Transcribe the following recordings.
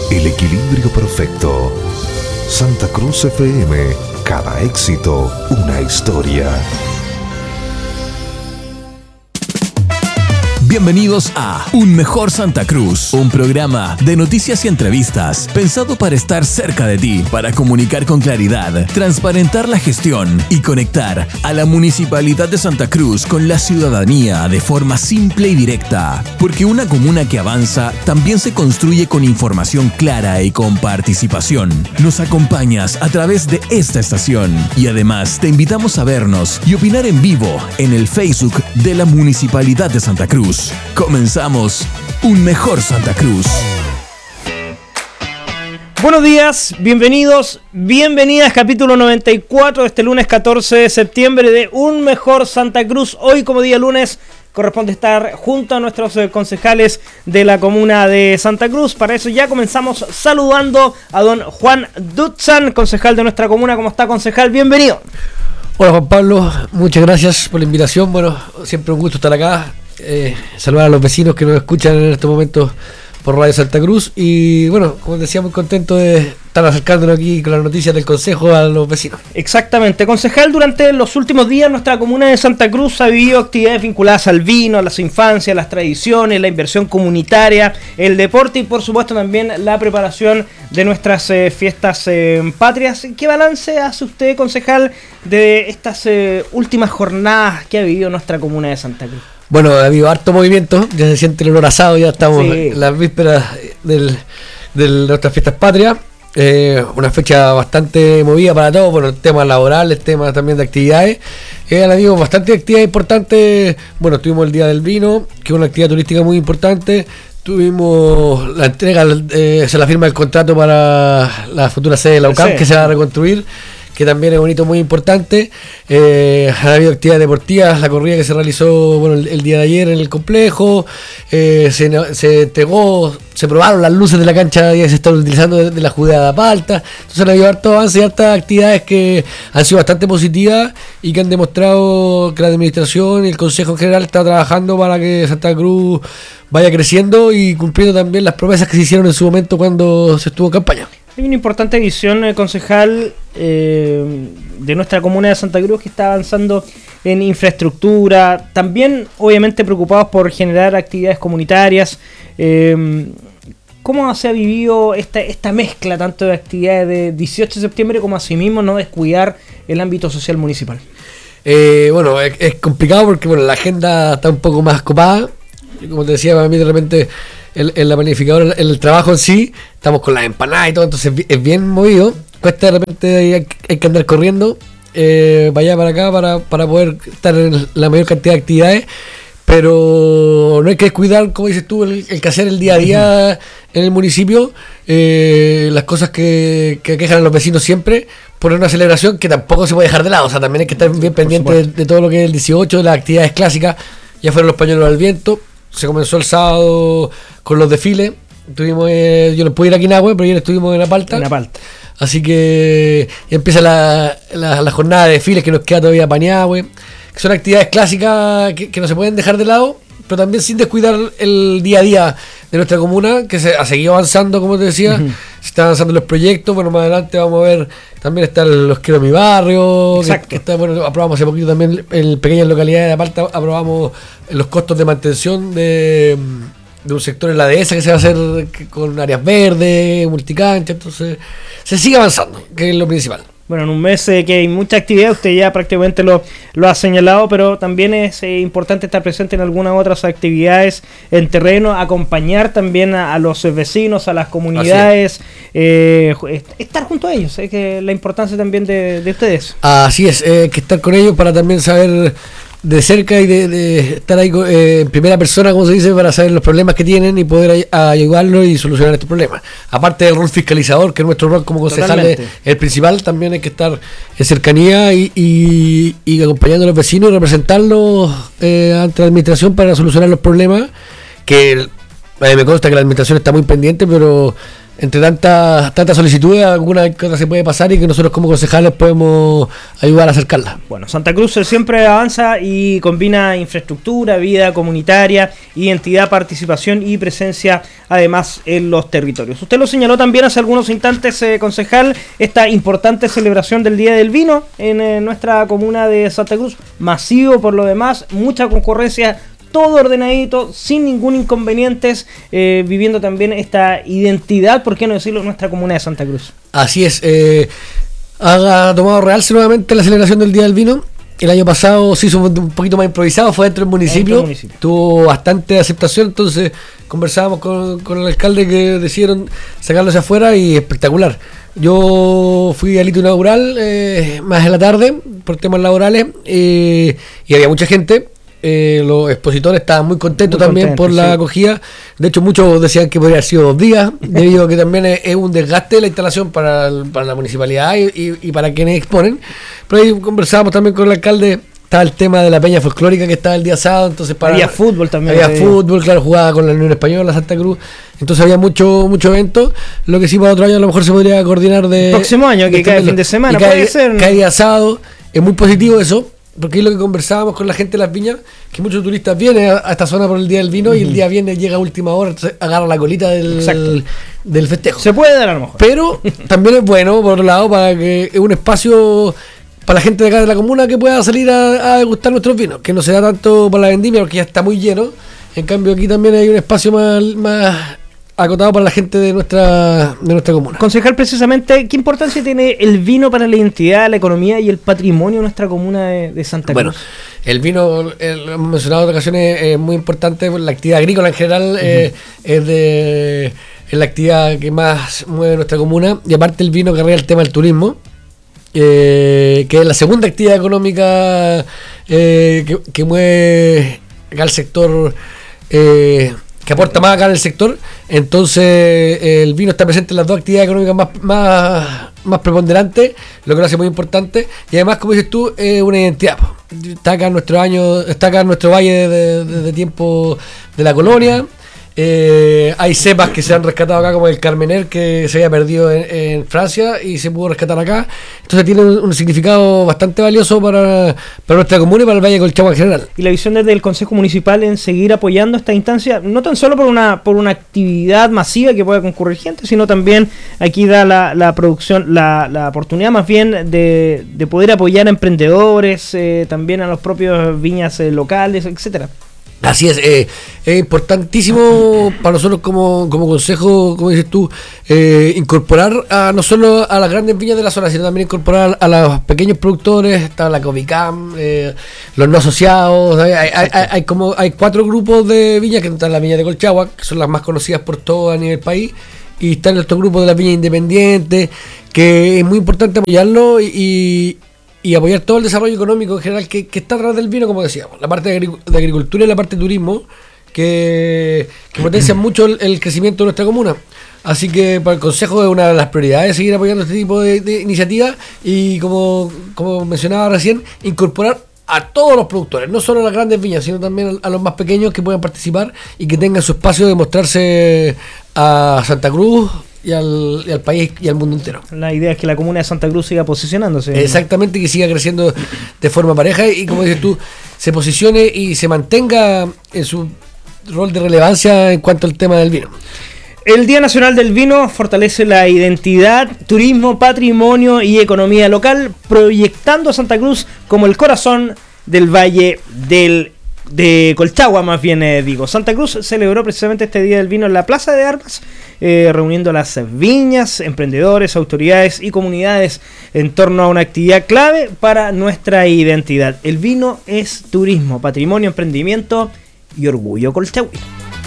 El equilibrio perfecto. Santa Cruz FM. Cada éxito, una historia. Bienvenidos a Un Mejor Santa Cruz, un programa de noticias y entrevistas pensado para estar cerca de ti, para comunicar con claridad, transparentar la gestión y conectar a la Municipalidad de Santa Cruz con la ciudadanía de forma simple y directa. Porque una comuna que avanza también se construye con información clara y con participación. Nos acompañas a través de esta estación y además te invitamos a vernos y opinar en vivo en el Facebook de la Municipalidad de Santa Cruz. Comenzamos Un Mejor Santa Cruz. Buenos días, bienvenidos, bienvenidas, capítulo 94 de este lunes 14 de septiembre de Un Mejor Santa Cruz. Hoy, como día lunes, corresponde estar junto a nuestros concejales de la comuna de Santa Cruz. Para eso ya comenzamos saludando a don Juan Dutzan, concejal de nuestra comuna. ¿Cómo está, concejal? Bienvenido. Hola, Juan Pablo, muchas gracias por la invitación. Bueno, siempre un gusto estar acá. Saludar a los vecinos que nos escuchan en estos momentos por Radio Santa Cruz y bueno, como decía, muy contento de estar acercándonos aquí con las noticias del Consejo a los vecinos. Exactamente, concejal, durante los últimos días nuestra comuna de Santa Cruz ha vivido actividades vinculadas al vino, a las infancias, las tradiciones, la inversión comunitaria, el deporte y por supuesto también la preparación de nuestras fiestas patrias. ¿Qué balance hace usted, concejal, de estas últimas jornadas que ha vivido nuestra comuna de Santa Cruz? Bueno, ha habido harto movimiento, ya se siente el olor asado, ya estamos en las vísperas de nuestras fiestas patrias. Una fecha bastante movida para todos, bueno, temas laborales, temas también de actividades. Han habido bastante actividades importantes. Bueno, tuvimos el Día del Vino, que es una actividad turística muy importante. Tuvimos la entrega, se la firma el contrato para la futura sede de la UCAM, que se va a reconstruir, que también es bonito, muy importante. Ha habido actividades deportivas, la corrida que se realizó el día de ayer en el complejo, se entregó, se probaron las luces de la cancha que se están utilizando de la Judea de Palta. Entonces ha habido harto avance y hartas actividades que han sido bastante positivas y que han demostrado que la administración y el Consejo en general está trabajando para que Santa Cruz vaya creciendo y cumpliendo también las promesas que se hicieron en su momento cuando se estuvo en campaña. Hay una importante visión, concejal, de nuestra comuna de Santa Cruz, que está avanzando en infraestructura, también obviamente preocupados por generar actividades comunitarias. ¿Cómo se ha vivido esta mezcla tanto de actividades de 18 de septiembre como asimismo no descuidar el ámbito social municipal? Bueno, es complicado porque la agenda está un poco más copada. Como te decía, para mí de repente en la planificadora, en el trabajo en sí, estamos con las empanadas y todo, entonces es bien movido. Cuesta de repente, hay que andar corriendo para allá, para acá, para poder estar en la mayor cantidad de actividades. Pero no hay que descuidar, como dices tú, el que hacer el día a día en el municipio, las cosas que aquejan a los vecinos siempre, por una celebración que tampoco se puede dejar de lado. O sea, también hay que estar bien pendiente de todo lo que es el 18, de las actividades clásicas. Ya fueron los pañuelos al viento. Se comenzó el sábado con los desfiles. Yo no pude ir a Quinahue, pero ayer estuvimos en La Palta. Así que ya empieza la jornada de desfiles que nos queda todavía para Ñahue, que son actividades clásicas que no se pueden dejar de lado, pero también sin descuidar el día a día de nuestra comuna, que se ha seguido avanzando, como te decía. Se están avanzando los proyectos. Bueno, más adelante vamos a ver, también está Los Quiero Mi Barrio, que está, aprobamos hace poquito también en pequeñas localidades de La Palta, aprobamos los costos de mantención de un sector en la dehesa que se va a hacer con áreas verdes, multicancha. Entonces se sigue avanzando, que es lo principal. Bueno, en un mes que hay mucha actividad, usted ya prácticamente lo ha señalado, pero también es importante estar presente en algunas otras actividades en terreno, acompañar también a los vecinos, a las comunidades, estar junto a ellos, que la importancia también de ustedes. Así es, que estar con ellos para también saber de cerca y de estar ahí en primera persona, como se dice, para saber los problemas que tienen y poder ayudarlos y solucionar estos problemas. Aparte del rol fiscalizador, que es nuestro rol como concejales, el principal, también hay que estar en cercanía y acompañando a los vecinos y representarlos ante la administración para solucionar los problemas, que me consta que la administración está muy pendiente, pero entre tantas solicitudes, alguna cosa se puede pasar y que nosotros como concejales podemos ayudar a acercarla. Bueno, Santa Cruz siempre avanza y combina infraestructura, vida comunitaria, identidad, participación y presencia además en los territorios. Usted lo señaló también hace algunos instantes, concejal, esta importante celebración del Día del Vino en nuestra comuna de Santa Cruz, masivo por lo demás, mucha concurrencia, todo ordenadito, sin ningún inconveniente, viviendo también esta identidad, por qué no decirlo, en nuestra comuna de Santa Cruz. Así es, ha tomado realce nuevamente la celebración del Día del Vino. El año pasado se hizo un poquito más improvisado, fue dentro del municipio, tuvo bastante aceptación, entonces conversábamos con el alcalde que decidieron sacarlo hacia afuera y espectacular. Yo fui al hito inaugural más en la tarde por temas laborales y había mucha gente. Los expositores estaban muy contentos también por la acogida. De hecho, muchos decían que podría haber sido 2 días, debido a que también es un desgaste de la instalación para la municipalidad y para quienes exponen. Pero ahí conversábamos también con el alcalde. Estaba el tema de la peña folclórica que estaba el día sábado, entonces había fútbol también. Había fútbol, claro, jugaba con la Unión Española, Santa Cruz. Entonces había mucho evento. Lo que sí para otro año a lo mejor se podría coordinar de próximo año, que cae fin de semana, puede ser. Cae día sábado. Es muy positivo eso. Porque es lo que conversábamos con la gente de las viñas, que muchos turistas vienen a esta zona por el Día del Vino y el día viernes llega a última hora, entonces agarra la colita del festejo. Se puede dar a lo mejor. Pero también es bueno, por otro lado, para que es un espacio para la gente de acá de la comuna que pueda salir a degustar nuestros vinos, que no se da tanto para la vendimia porque ya está muy lleno. En cambio aquí también hay un espacio más acotado para la gente de nuestra comuna. Concejal, precisamente, ¿qué importancia tiene el vino para la identidad, la economía y el patrimonio de nuestra comuna de Santa Cruz? Bueno, el vino, lo hemos mencionado en ocasiones, es muy importante, la actividad agrícola en general es la actividad que más mueve nuestra comuna, y aparte el vino carga el tema del turismo, que es la segunda actividad económica que mueve acá el sector, que aporta más acá en el sector. Entonces el vino está presente en las dos actividades económicas más preponderantes, lo que lo hace muy importante, y además, como dices tú, es una identidad. Está acá en nuestro valle de tiempo de la colonia. Hay cepas que se han rescatado acá, como el Carmener, que se había perdido en Francia y se pudo rescatar acá. Entonces tiene un significado bastante valioso para nuestra comuna y para el Valle de Colchagua en general. Y la visión desde el Consejo Municipal en seguir apoyando esta instancia, no tan solo por una actividad masiva que pueda concurrir gente, sino también aquí da la producción, la oportunidad más bien de poder apoyar a emprendedores, también a los propios viñas locales, etcétera. Así es importantísimo para nosotros como consejo, como dices tú, incorporar no solo a las grandes viñas de la zona, sino también incorporar a los pequeños productores. Está la Covicam, los no asociados. Hay 4 grupos de viñas, que están la viña de Colchagua, que son las más conocidas por todo a nivel país, y están estos grupos de las viñas independientes, que es muy importante apoyarlo y apoyar todo el desarrollo económico en general que está atrás del vino, como decíamos, la parte de agricultura y la parte de turismo, que potencian mucho el crecimiento de nuestra comuna. Así que para el Consejo es una de las prioridades seguir apoyando este tipo de iniciativas y, como mencionaba recién, incorporar a todos los productores, no solo a las grandes viñas, sino también a los más pequeños, que puedan participar y que tengan su espacio de mostrarse a Santa Cruz y al país y al mundo entero. La idea es que la comuna de Santa Cruz siga posicionándose. Exactamente, que siga creciendo de forma pareja y, como dices tú, se posicione y se mantenga en su rol de relevancia en cuanto al tema del vino. El Día Nacional del Vino fortalece la identidad, turismo, patrimonio y economía local, proyectando a Santa Cruz como el corazón del Valle de Colchagua, más bien digo. Santa Cruz celebró precisamente este Día del Vino en la Plaza de Armas, reuniendo las viñas, emprendedores, autoridades y comunidades en torno a una actividad clave para nuestra identidad. El vino es turismo, patrimonio, emprendimiento y orgullo colchagüino.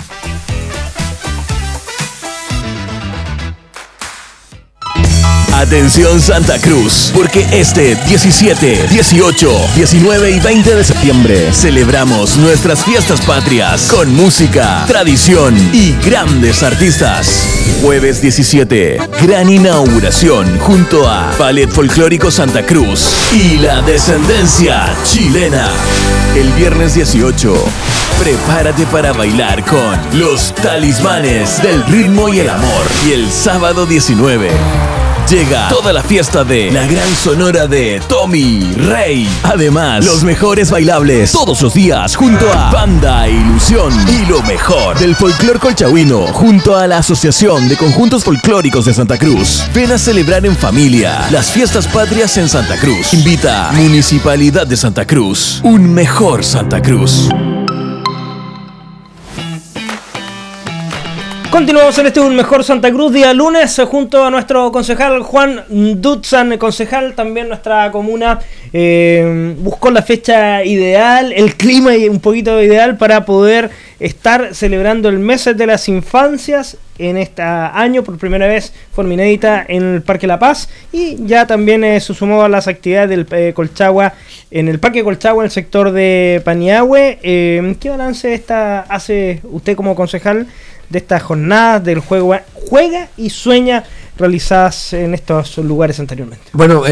Atención Santa Cruz, porque este 17, 18, 19 y 20 de septiembre celebramos nuestras fiestas patrias con música, tradición y grandes artistas. Jueves 17, gran inauguración junto a Ballet Folclórico Santa Cruz y la Descendencia Chilena. El viernes 18, Prepárate para bailar con los talismanes del ritmo y el amor. Y el sábado 19 llega toda la fiesta de la gran sonora de Tommy Rey. Además, los mejores bailables todos los días junto a Banda Ilusión. Y lo mejor del folclor colchagüino junto a la Asociación de Conjuntos Folclóricos de Santa Cruz. Ven a celebrar en familia las fiestas patrias en Santa Cruz. Invita Municipalidad de Santa Cruz. Un mejor Santa Cruz. Continuamos en Un Mejor Santa Cruz, día lunes, junto a nuestro concejal Juan Dutzan, concejal. También nuestra comuna buscó la fecha ideal, el clima un poquito ideal para poder estar celebrando el mes de las infancias en este año. Por primera vez, forma inédita, en el Parque La Paz, y ya también se sumó a las actividades del Colchagua, en el Parque Colchagua, en el sector de Paniagüe. ¿Qué balance hace usted como concejal de estas jornadas del Juega y Sueña realizadas en estos lugares anteriormente? Bueno,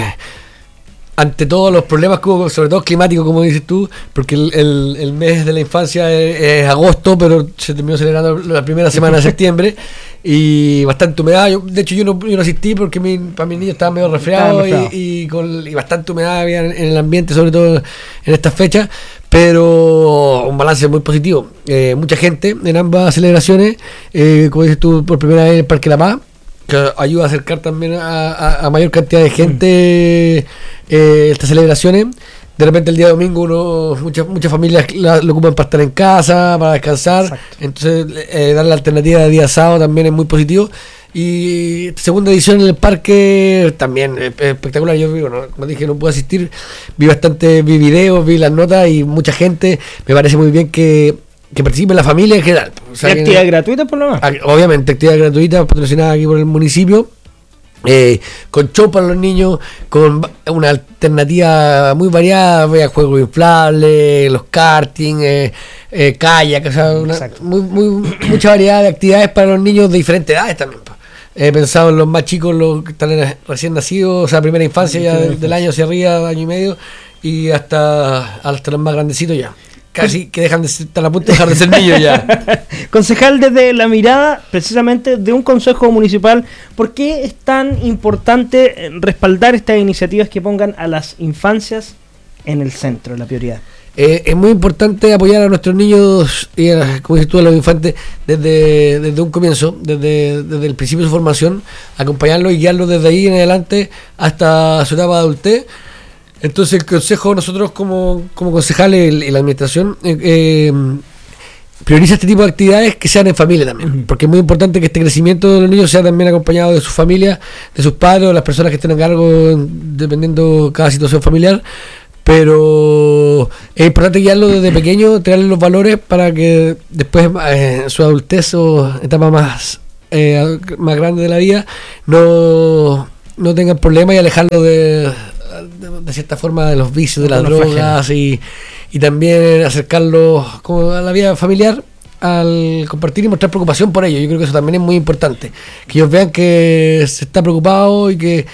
ante todos los problemas que hubo, sobre todo climáticos, como dices tú, porque el mes de la infancia es agosto, pero se terminó celebrando la primera semana de septiembre, y bastante humedad. De hecho, yo no asistí porque para mis niños estaba medio resfriado, y bastante humedad había en el ambiente, sobre todo en estas fechas, pero un balance muy positivo. Mucha gente en ambas celebraciones, como dices tú, por primera vez en el Parque La Paz, que ayuda a acercar también a mayor cantidad de gente estas celebraciones. De repente el día domingo muchas familias lo ocupan para estar en casa, para descansar. Exacto. Entonces dar la alternativa de día sábado también es muy positivo. Y segunda edición en el parque también espectacular. Yo como dije, no pude asistir, vi videos, vi las notas y mucha gente. Me parece muy bien que participe la familia en general. O sea, actividad gratuita por lo menos. Obviamente, actividad gratuita patrocinada aquí por el municipio, con show para los niños, con una alternativa muy variada, juegos inflables, los karting, kayak, o sea, mucha variedad de actividades para los niños de diferentes edades también. He pensado en los más chicos, los que están recién nacidos, o sea, primera infancia ya del año hacia arriba, año y medio, y hasta los más grandecitos ya. Casi que están a punto de dejar de ser niños ya. Concejal, desde la mirada precisamente de un consejo municipal, ¿por qué es tan importante respaldar estas iniciativas que pongan a las infancias en el centro, la prioridad? Es muy importante apoyar a nuestros niños y como dices tú, a los infantes desde un comienzo, desde el principio de su formación, acompañarlos y guiarlos desde ahí en adelante hasta su etapa de adultez. Entonces el consejo, nosotros como concejales y la administración, prioriza este tipo de actividades que sean en familia también, porque es muy importante que este crecimiento de los niños sea también acompañado de su familia, de sus padres o las personas que estén a cargo, dependiendo cada situación familiar. Pero es importante guiarlo desde pequeño, traerle los valores para que después en su adultez o etapa más grande de la vida no tengan problemas, y alejarlo de cierta forma de los vicios, de las drogas, y también acercarlos como a la vida familiar, al compartir y mostrar preocupación por ellos. Yo creo que eso también es muy importante, que ellos vean que se está preocupado y que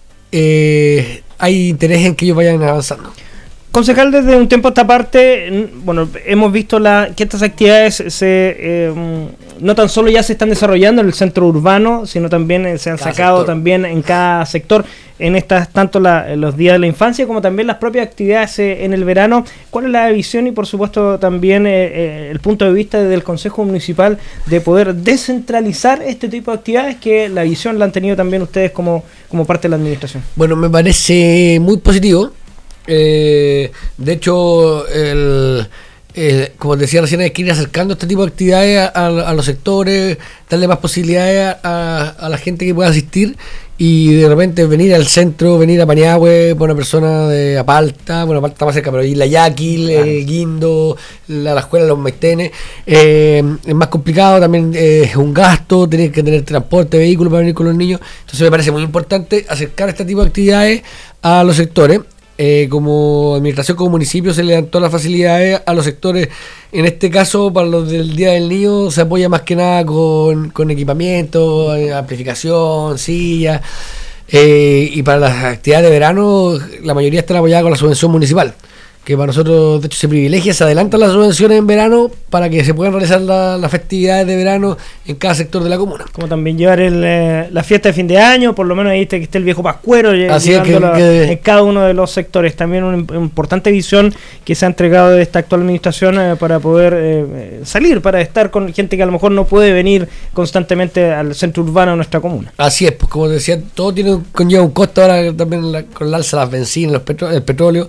hay interés en que ellos vayan avanzando. Concejal, desde un tiempo a esta parte, bueno, hemos visto que estas actividades no tan solo ya se están desarrollando en el centro urbano, sino también se han sacado también en cada sector, en estas tanto los días de la infancia como también las propias actividades en el verano. ¿Cuál es la visión y por supuesto también el punto de vista del Consejo Municipal de poder descentralizar este tipo de actividades, que la visión la han tenido también ustedes como parte de la administración? Bueno, me parece muy positivo. De hecho, como decía recién, hay que ir acercando este tipo de actividades a los sectores, darle más posibilidades a la gente que pueda asistir, y de repente venir al centro, venir a Paniagüe, por una persona de Apalta, Apalta más cerca, pero ir a Yaquil, Guindo, la escuela de los Maitenes, es más complicado, también es un gasto, tener que tener transporte, vehículo para venir con los niños. Entonces me parece muy importante acercar este tipo de actividades a los sectores. Como administración, como municipio, se le dan todas las facilidades a los sectores. En este caso, para los del Día del Niño, se apoya más que nada con equipamiento, amplificación, sillas. Y para las actividades de verano, la mayoría están apoyadas con la subvención municipal, que para nosotros de hecho se privilegia, se adelantan las subvenciones en verano para que se puedan realizar las festividades de verano en cada sector de la comuna. Como también llevar la fiesta de fin de año, por lo menos ahí que esté el viejo Pascuero en cada uno de los sectores. También una importante visión que se ha entregado de esta actual administración para poder salir, para estar con gente que a lo mejor no puede venir constantemente al centro urbano de nuestra comuna. Así es, pues como decía, todo conlleva un costo ahora también con el alza de las bencinas, el petróleo.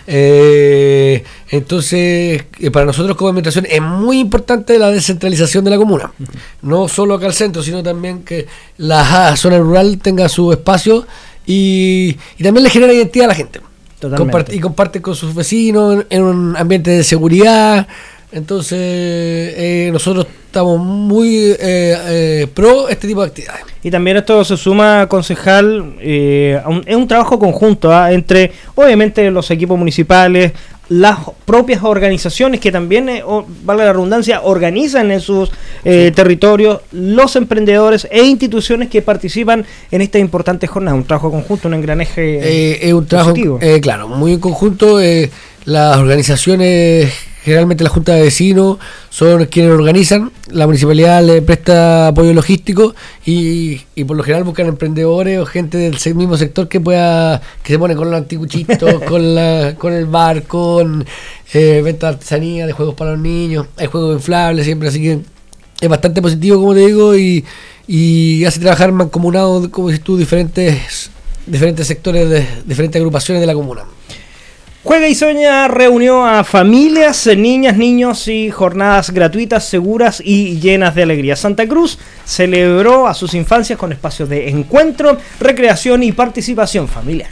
Entonces, para nosotros como administración es muy importante la descentralización de la comuna. No solo acá al centro, sino también que la zona rural tenga su espacio y también le genera identidad a la gente. Comparte con sus vecinos en un ambiente de seguridad. Entonces, nosotros estamos muy pro este tipo de actividades. Y también esto se suma, concejal, es un trabajo conjunto entre, obviamente, los equipos municipales, las propias organizaciones que también, vale la redundancia, organizan en sus territorios, los emprendedores e instituciones que participan en esta importante jornada. Un trabajo conjunto, un engranaje es un trabajo, claro, muy en conjunto. Las organizaciones, generalmente la Junta de Vecinos, son quienes organizan. La municipalidad le presta apoyo logístico y por lo general buscan emprendedores o gente del mismo sector que se pone con los anticuchitos, con el bar, con venta de artesanía, de juegos para los niños. Hay juegos inflables siempre, así que es bastante positivo, como te digo, y hace trabajar mancomunado, como dices tú, diferentes sectores de diferentes agrupaciones de la comuna. Juega y Sueña reunió a familias, niñas, niños y jornadas gratuitas, seguras y llenas de alegría. Santa Cruz celebró a sus infancias con espacios de encuentro, recreación y participación familiar.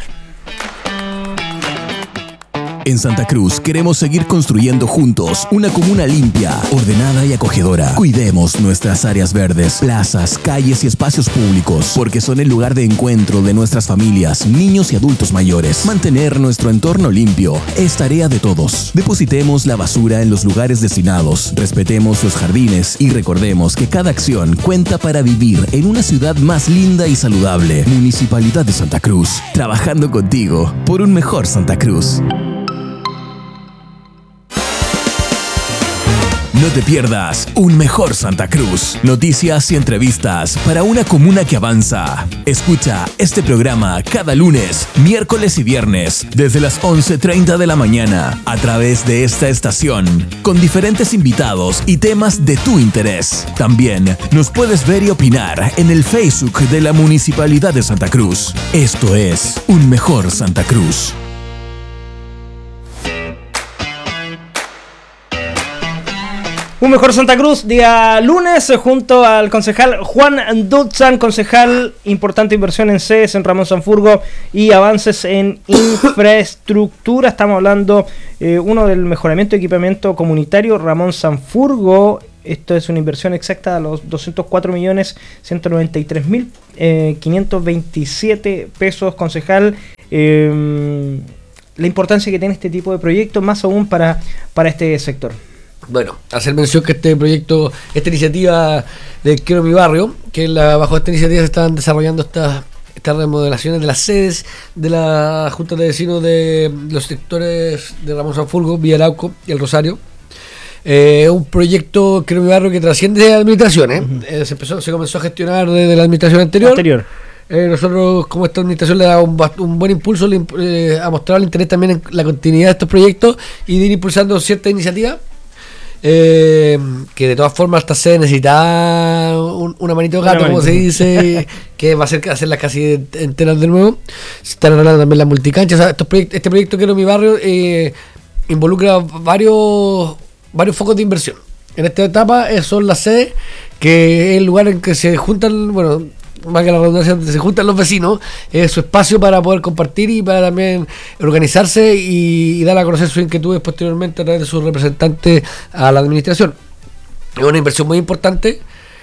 En Santa Cruz queremos seguir construyendo juntos una comuna limpia, ordenada y acogedora. Cuidemos nuestras áreas verdes, plazas, calles y espacios públicos, porque son el lugar de encuentro de nuestras familias, niños y adultos mayores. Mantener nuestro entorno limpio es tarea de todos. Depositemos la basura en los lugares destinados, respetemos los jardines y recordemos que cada acción cuenta para vivir en una ciudad más linda y saludable. Municipalidad de Santa Cruz, trabajando contigo por un mejor Santa Cruz. No te pierdas un mejor Santa Cruz. Noticias y entrevistas para una comuna que avanza. Escucha este programa cada lunes, miércoles y viernes desde las 11:30 de la mañana a través de esta estación con diferentes invitados y temas de tu interés. También nos puedes ver y opinar en el Facebook de la Municipalidad de Santa Cruz. Esto es Un Mejor Santa Cruz. Un mejor Santa Cruz, día lunes, junto al concejal Juan Dutzan, concejal, importante inversión en CES, en Ramón Sanfurgo y avances en infraestructura. Estamos hablando uno del mejoramiento de equipamiento comunitario Ramón Sanfurgo. Esto es una inversión exacta a los 204.193.527 pesos, concejal. La importancia que tiene este tipo de proyectos, más aún para este sector. Bueno, hacer mención que este proyecto, esta iniciativa de Quiero mi barrio, que bajo esta iniciativa se están desarrollando estas remodelaciones de las sedes de la Junta de Vecinos de los sectores de Ramón Sanfurgo, Villa Arauco y El Rosario. Un proyecto, Quiero mi barrio, que trasciende administraciones. Se comenzó a gestionar desde la administración anterior. Nosotros, como esta administración, le da un buen impulso, ha mostrado el interés también en la continuidad de estos proyectos y de ir impulsando ciertas iniciativas. Que de todas formas esta sede necesita una manito de gato, como se dice, que va a ser hacerlas casi enteras de nuevo. Se están arreglando también las multicanchas. O sea, este proyecto Quiero mi barrio involucra varios focos de inversión. En esta etapa son las sedes, que es el lugar en que se juntan, bueno, más que la redundancia, se juntan los vecinos, es su espacio para poder compartir y para también organizarse y dar a conocer sus inquietudes posteriormente a través de sus representantes a la administración. Es una inversión muy importante.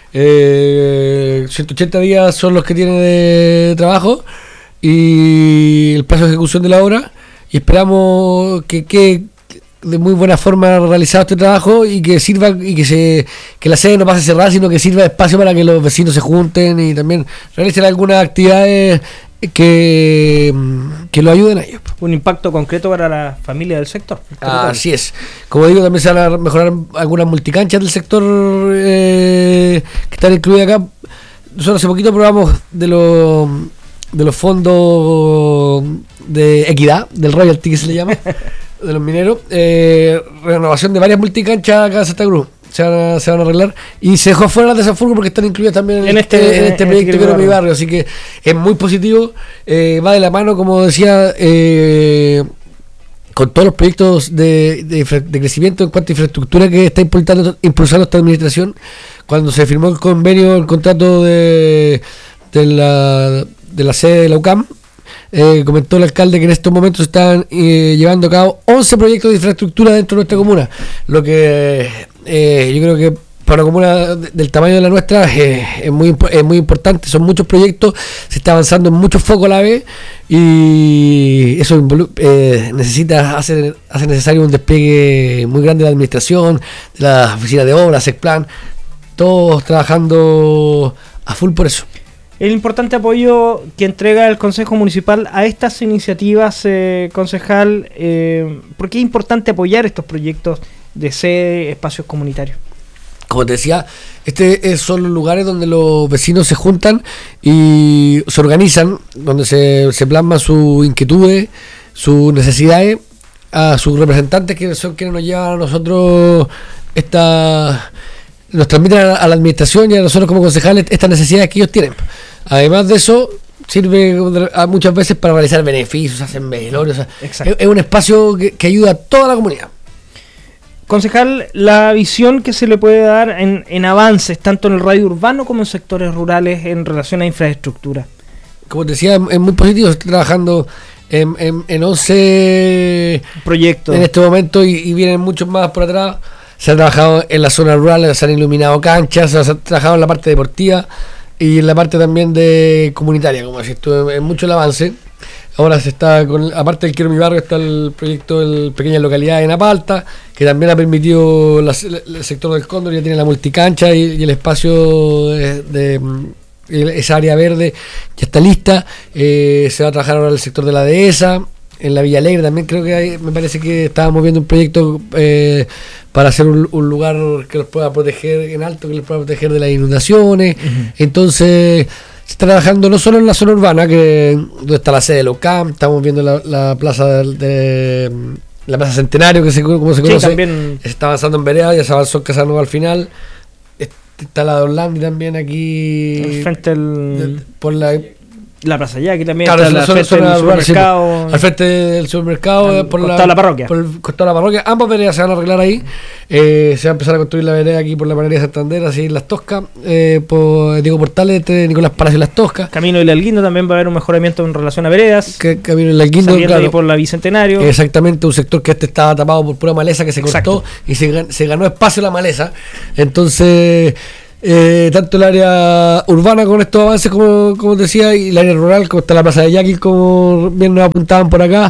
180 días son los que tiene de trabajo y el plazo de ejecución de la obra, y esperamos que de muy buena forma realizado este trabajo y que sirva y que la sede no pase cerrada, sino que sirva de espacio para que los vecinos se junten y también realicen algunas actividades que lo ayuden a ellos. Un impacto concreto para la familia del sector. Así es. Como digo, también se van a mejorar algunas multicanchas del sector que están incluidas acá. Nosotros hace poquito probamos de los fondos de equidad, del royalty que se le llama, de los mineros, renovación de varias multicanchas acá en Santa Cruz. Se van a arreglar y se dejó fuera de Desafugo porque están incluidas también en este proyecto Quiero mi barrio, así que es muy positivo, va de la mano, como decía, con todos los proyectos de crecimiento en cuanto a infraestructura que está impulsando esta administración. Cuando se firmó el convenio, el contrato de la sede de la UCAM, comentó el alcalde que en estos momentos están llevando a cabo 11 proyectos de infraestructura dentro de nuestra comuna, lo que yo creo que para una comuna del tamaño de la nuestra es muy importante. Son muchos proyectos, se está avanzando en muchos focos a la vez y eso hace necesario un despliegue muy grande de la administración, de la oficina de obras, SECPLAN, todos trabajando a full por eso. El importante apoyo que entrega el Consejo Municipal a estas iniciativas, concejal, ¿por qué es importante apoyar estos proyectos de sede, espacios comunitarios? Como te decía, son los lugares donde los vecinos se juntan y se organizan, donde se plasman sus inquietudes, sus necesidades, a sus representantes, que son quienes nos llevan a nosotros nos transmiten a la administración y a nosotros como concejales estas necesidades que ellos tienen. Además de eso, sirve muchas veces para realizar beneficios, hacen velorios. Es un espacio que ayuda a toda la comunidad. Concejal, la visión que se le puede dar en avances, tanto en el radio urbano como en sectores rurales en relación a infraestructura. Como te decía, es muy positivo. Estoy trabajando en 11 proyectos en este momento y vienen muchos más por atrás. Se ha trabajado en la zona rural, se han iluminado canchas, se ha trabajado en la parte deportiva y en la parte también de comunitaria, como decís tú, es mucho el avance. Ahora se está aparte del Quiero mi barrio, está el proyecto de pequeñas localidades en Apalta, que también ha permitido el sector del Cóndor, ya tiene la multicancha y el espacio de esa área verde ya está lista. Se va a trabajar ahora el sector de la dehesa, en la Villa Alegre también creo que me parece que estábamos viendo un proyecto para hacer un lugar que los pueda proteger en alto, que los pueda proteger de las inundaciones. Uh-huh. Entonces se está trabajando no solo en la zona urbana, donde está la sede de Locam, estamos viendo la plaza la plaza Centenario, como se conoce, también. Se está avanzando en vereda, ya se avanzó en Casanova al final. Está la de Orlandi también aquí frente por la Plaza Yaqui también, claro, está al frente del supermercado. Al frente del supermercado, por la parroquia. Por el costado de la parroquia. Ambas veredas se van a arreglar ahí. Se va a empezar a construir la vereda aquí por la panadería Santander, así en Las Toscas, por Diego Portales, entre Nicolás Palacio y Las Toscas. Camino del Alguindo también va a haber un mejoramiento en relación a veredas. Camino del Alguindo, claro, ahí por la Bicentenario. Exactamente, un sector que estaba tapado por pura maleza que se cortó y se ganó espacio la maleza. Entonces tanto el área urbana con estos avances como decía, y el área rural, como está la plaza de Yaqui, como bien nos apuntaban por acá,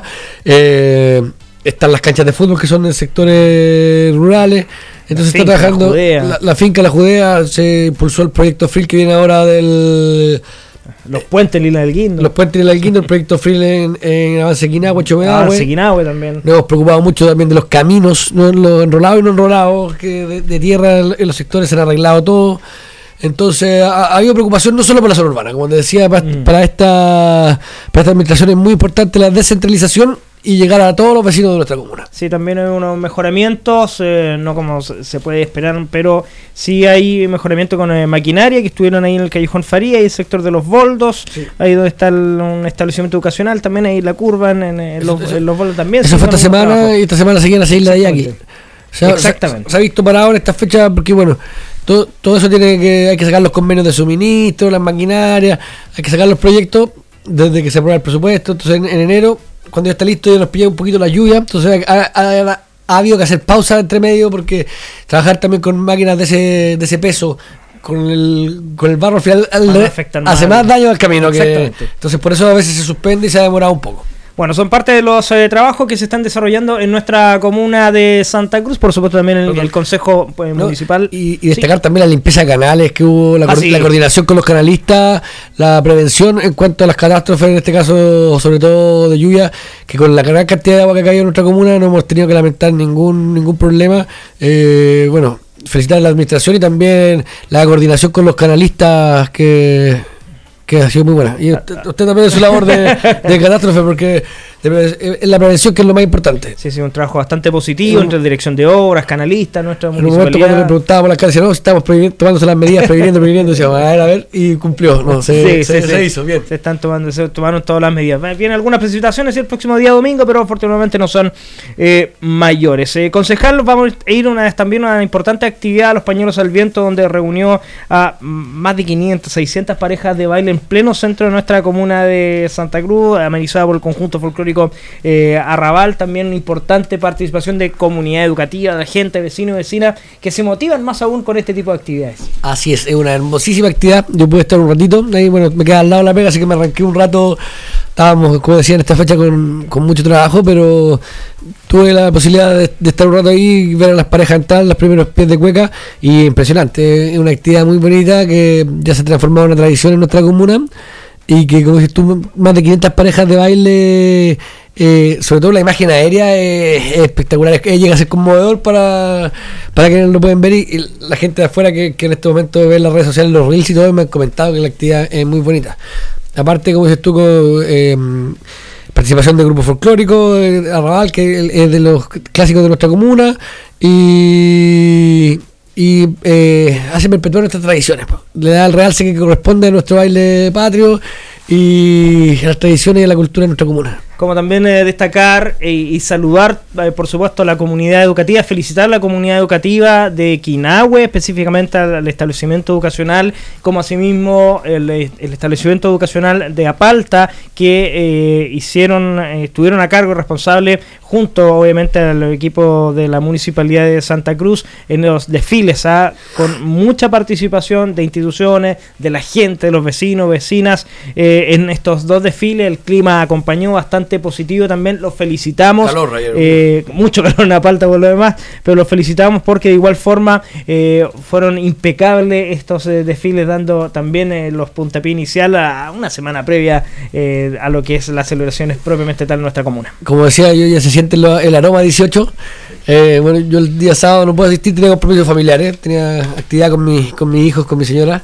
están las canchas de fútbol que son en sectores rurales. Entonces está trabajando la finca La Judea, se impulsó el proyecto FRIL que viene ahora del los puentes en Lila del Guindo. Los puentes en Lila del Guindo, el proyecto FRIL en Avance Quinahue, Avance Quinahue también. Nos hemos preocupado mucho también de los caminos, los enrolados y no enrolados, que de tierra en los sectores se han arreglado todo. Entonces ha habido preocupación no solo por la zona urbana, como te decía, para esta administración es muy importante la descentralización y llegar a todos los vecinos de nuestra comuna. Sí, también hay unos mejoramientos, no como se puede esperar, pero sí hay mejoramiento con maquinaria que estuvieron ahí en el Callejón Faría y el sector de los Boldos, sí. Ahí donde está un establecimiento educacional, también ahí la curva en los Boldos también. Eso fue esta semana y esta semana seguían a seguir la de Yaqui. Exactamente. Se ha visto parado en esta fecha porque bueno, todo eso hay que sacar los convenios de suministro, las maquinarias, hay que sacar los proyectos desde que se aprueba el presupuesto. Entonces en enero, cuando ya está listo, ya nos pilla un poquito la lluvia, entonces ha habido que hacer pausa entre medio porque trabajar también con máquinas de ese peso, con el barro al final hace más daño al camino. Entonces por eso a veces se suspende y se ha demorado un poco. Bueno, son parte de los trabajos que se están desarrollando en nuestra comuna de Santa Cruz, por supuesto también en el Consejo Municipal. Y destacar también la limpieza de canales que hubo, la coordinación con los canalistas, la prevención en cuanto a las catástrofes, en este caso sobre todo de lluvia, que con la gran cantidad de agua que ha caído en nuestra comuna no hemos tenido que lamentar ningún problema. Felicitar a la administración y también la coordinación con los canalistas que ha sido muy buena. Y usted también es su labor de catástrofe, porque es la prevención que es lo más importante. Sí, un trabajo bastante positivo entre dirección de obras, canalistas, nuestra municipalidad. En un momento cuando le preguntábamos a la alcaldía, no, estamos tomándose las medidas, previniendo, decíamos, a ver, y cumplió. No, se hizo bien. Se tomaron todas las medidas. Vienen algunas precipitaciones el próximo día domingo, pero afortunadamente no son mayores. Concejal, vamos a ir también a una importante actividad a los Pañuelos al Viento, donde reunió a más de 500, 600 parejas de baile en pleno centro de nuestra comuna de Santa Cruz, amenizada por el conjunto folclórico Arrabal. También una importante participación de comunidad educativa, de gente, vecinos y vecinas, que se motivan más aún con este tipo de actividades. Así es una hermosísima actividad. Yo pude estar un ratito, ahí me queda al lado de la pega, así que me arranqué un rato. Estábamos, como decía, en esta fecha con mucho trabajo, pero tuve la posibilidad de estar un rato ahí y ver a las parejas entrar, los primeros pies de cueca, y impresionante. Es una actividad muy bonita que ya se ha transformado en una tradición en nuestra comuna, y que, como dices tú, más de 500 parejas de baile, sobre todo la imagen aérea es espectacular, llega a ser conmovedor para quienes lo pueden ver, y la gente de afuera que en este momento ve en las redes sociales, los reels y todo, me han comentado que la actividad es muy bonita. Aparte, como dices tú, con participación de grupos folclóricos, Arrabal, que es de los clásicos de nuestra comuna, y hace perpetuar nuestras tradiciones, le da el realce que corresponde a nuestro baile patrio y a las tradiciones y a la cultura de nuestra comuna. Como también destacar y saludar, por supuesto, a la comunidad educativa, felicitar a la comunidad educativa de Quinahue, específicamente al establecimiento educacional, como asimismo el establecimiento educacional de Apalta, que estuvieron a cargo responsable, junto obviamente al equipo de la Municipalidad de Santa Cruz, en los desfiles, con mucha participación de instituciones, de la gente, de los vecinos, vecinas, en estos dos desfiles. El clima acompañó bastante positivo también, los felicitamos. Mucho calor en Apalta por lo demás, pero los felicitamos porque de igual forma fueron impecables estos desfiles, dando también los puntapiés inicial a una semana previa a lo que es las celebraciones propiamente tal en nuestra comuna. Como decía yo, ya se siente el aroma 18. Yo el día sábado no puedo asistir, tenía compromisos familiares, tenía actividad con mis hijos, con mi señora,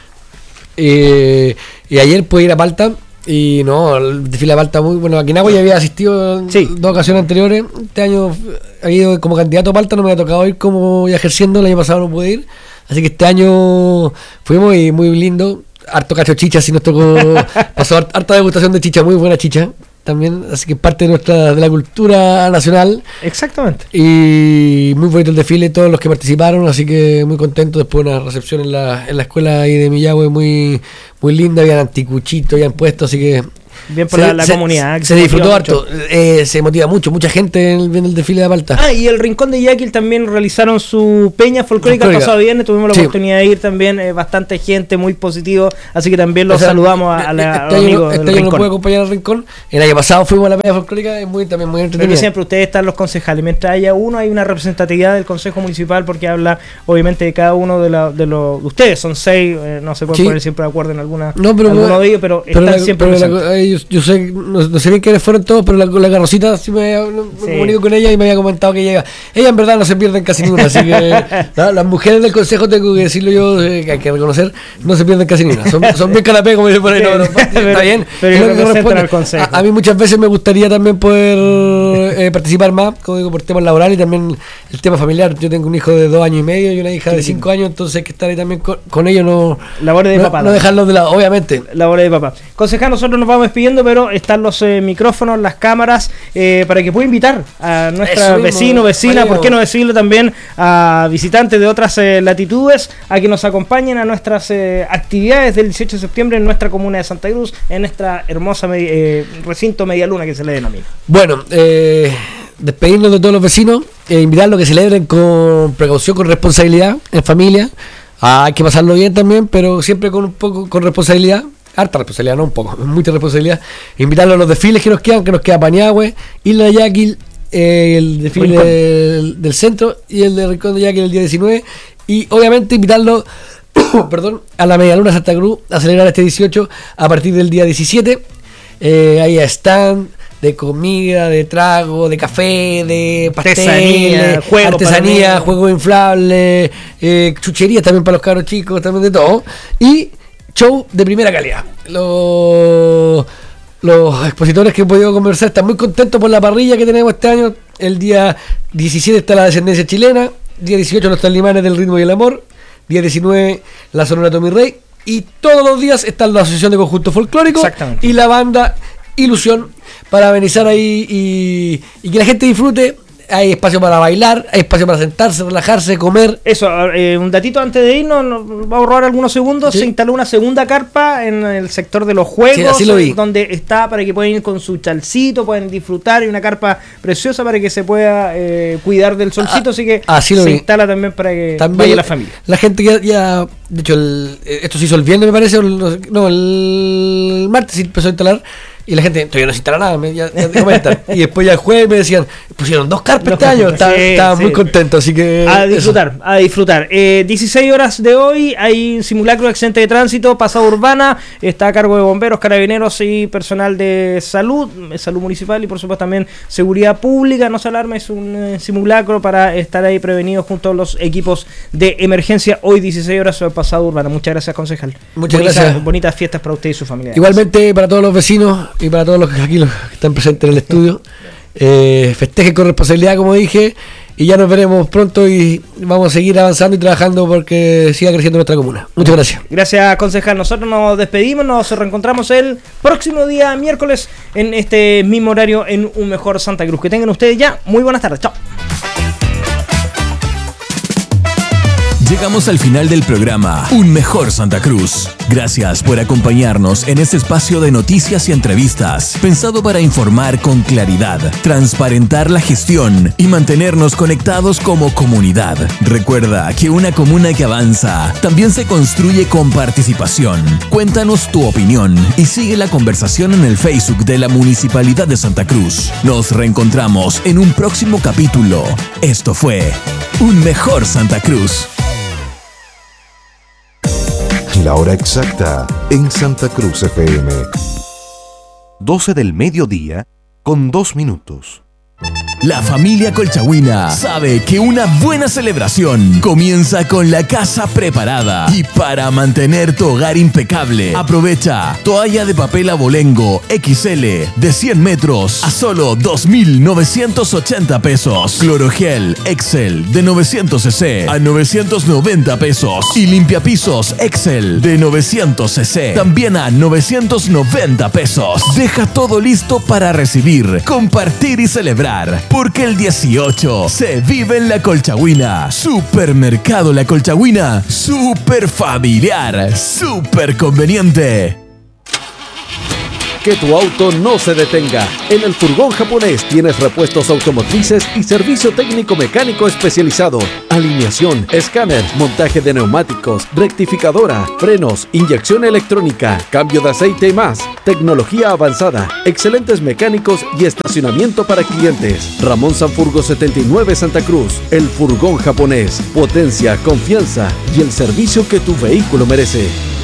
y ayer pude ir a Apalta. Y no, el desfile de Palta muy bueno. Aquí en Agua ya había asistido en 2 ocasiones anteriores. Este año había ido como candidato a Palta, no me había tocado ir como ya ejerciendo. El año pasado no pude ir. Así que este año fuimos y muy lindo. Harto cacho chicha, así nos tocó. Pasó harta degustación de chicha, muy buena chicha también. Así que parte de la cultura nacional. Exactamente. Y muy bonito el desfile, todos los que participaron. Así que muy contento. Después de una recepción en la escuela ahí de Millahue muy linda, habían anticuchitos, habían puesto, así que bien por la comunidad. Se disfrutó harto, se motiva mucho, mucha gente viendo el desfile de Apalta. Y el Rincón de Yaquil también realizaron su peña folclórica el pasado viernes, tuvimos la oportunidad de ir también, bastante gente, muy positivo, así que también los saludamos a los amigos del Rincón. Este año no puedo acompañar al Rincón, el año pasado fuimos a la peña folclórica, es también muy entretenida. Pero siempre ustedes están los concejales, mientras haya uno hay una representatividad del Consejo Municipal, porque habla obviamente de cada uno de los ustedes, son 6, no se pueden poner siempre de acuerdo en alguno de ellos, pero están siempre presentes. Yo sé, no sé bien quiénes fueron todos, pero la Carrocita sí me comunico con ella y me había comentado que ella en verdad no se pierden casi ninguna, así que las mujeres del consejo, tengo que decirlo yo, que hay que reconocer, no se pierden casi ninguna, son bien canapé, como dice por ahí, está bien, pero representan al consejo. A mí muchas veces me gustaría también poder participar más, como digo, por temas laborales y también el tema familiar. Yo tengo un hijo de 2 años y medio y una hija de 5 años, entonces hay que estar ahí también con ellos, labores de papá, no dejarlos de lado, obviamente. Labores de papá. Concejal, nosotros nos vamos despidiendo, pero están los micrófonos, las cámaras, para que pueda invitar a nuestros vecinos, vecinas, por qué no decirlo también, a visitantes de otras latitudes, a que nos acompañen a nuestras actividades del 18 de septiembre en nuestra comuna de Santa Cruz, en nuestra hermosa recinto Medialuna que se le denomina. Bueno, despedirnos de todos los vecinos, invitarlos a que celebren con precaución, con responsabilidad, en familia. Hay que pasarlo bien también, pero siempre con responsabilidad. harta responsabilidad, no un poco, mucha responsabilidad, invitarlos a los desfiles que nos queda Paniagüe, Isla de Yaquil, el desfile del centro y el de Rincón de Yaquil el día 19, y obviamente invitarlos a la Medialuna Santa Cruz a celebrar este 18 a partir del día 17. Ahí están de comida, de trago, de café, de pasteles, artesanía, juegos inflables, chucherías también para los cabros chicos, también de todo, y show de primera calidad. Los expositores que he podido conversar están muy contentos por la parrilla que tenemos este año. El día 17 está la Descendencia Chilena, día 18 los Talimanes del Ritmo y el Amor, día 19 la Sonora Tommy Rey, y todos los días está la Asociación de Conjuntos Folclóricos y la banda Ilusión para amenizar ahí y que la gente disfrute. Hay espacio para bailar, hay espacio para sentarse, relajarse, comer. Eso, un datito antes de irnos, nos va a ahorrar algunos segundos. ¿Sí? Se instaló una segunda carpa en el sector de los juegos, sí, así lo vi. Donde está para que puedan ir con su chalcito, pueden disfrutar, y una carpa preciosa para que se pueda cuidar del solcito, así que así se instala también para que vaya la familia. La gente ya de hecho, esto se hizo el viernes, me parece, el martes se empezó a instalar. Y la gente todavía no se instala nada, ya comentan. Y después ya el jueves me decían, pusieron 2 carpas este año. Estaba muy contento, así que... A disfrutar. 16 horas de hoy, hay simulacro de accidente de tránsito, pasada urbana, está a cargo de bomberos, carabineros y personal de salud municipal, y por supuesto también seguridad pública. No se alarme, es un simulacro para estar ahí prevenidos junto a los equipos de emergencia. Hoy 16 horas pasada urbana. Muchas gracias, concejal. Muchas gracias. Bonitas fiestas para usted y su familia. Igualmente para todos los vecinos y para todos los que están presentes en el estudio, festejen con responsabilidad, como dije, y ya nos veremos pronto y vamos a seguir avanzando y trabajando porque siga creciendo nuestra comuna. Muchas gracias. Gracias, concejal. Nosotros nos despedimos, nos reencontramos el próximo día miércoles en este mismo horario en Un Mejor Santa Cruz. Que tengan ustedes ya muy buenas tardes. Chao. Llegamos al final del programa Un Mejor Santa Cruz. Gracias por acompañarnos en este espacio de noticias y entrevistas, pensado para informar con claridad, transparentar la gestión y mantenernos conectados como comunidad. Recuerda que una comuna que avanza también se construye con participación. Cuéntanos tu opinión y sigue la conversación en el Facebook de la Municipalidad de Santa Cruz. Nos reencontramos en un próximo capítulo. Esto fue Un Mejor Santa Cruz. La hora exacta en Santa Cruz FM. 12 del mediodía con 2 minutos. La familia Colchagüina sabe que una buena celebración comienza con la casa preparada. Y para mantener tu hogar impecable, aprovecha toalla de papel abolengo XL de 100 metros a solo 2,980 pesos. Clorogel Excel de 900 cc a 990 pesos. Y limpiapisos Excel de 900 cc también a 990 pesos. Deja todo listo para recibir, compartir y celebrar. Porque el 18 se vive en La Colchagüina. Supermercado La Colchagüina. Super familiar. Super conveniente. Que tu auto no se detenga. En el Furgón Japonés tienes repuestos automotrices y servicio técnico mecánico especializado. Alineación, escáner, montaje de neumáticos, rectificadora, frenos, inyección electrónica, cambio de aceite y más. Tecnología avanzada, excelentes mecánicos y estacionamiento para clientes. Ramón Sanfurgo 79 Santa Cruz. El Furgón Japonés. Potencia, confianza y el servicio que tu vehículo merece.